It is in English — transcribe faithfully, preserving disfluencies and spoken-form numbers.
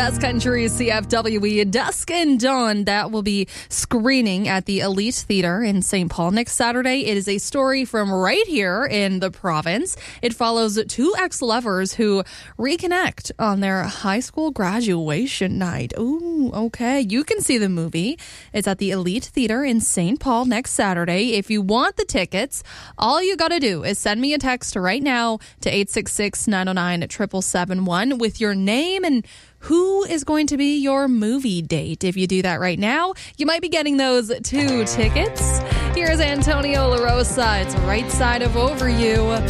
That's Country C F W E Dusk and Dawn. That will be screening at the Elite Theater in Saint Paul next Saturday. It is a story from right here in the province. It follows two ex-lovers who reconnect on their high school graduation night. Ooh, okay. You can see the movie. It's at the Elite Theater in Saint Paul next Saturday. If you want the tickets, all you got to do is send me a text right now to eight six six, nine oh nine, seven seven one with your name and who is going to be your movie date. If you do that right now, you might be getting those two tickets. Here's Antonio La Rosa. It's Right Side of Over You.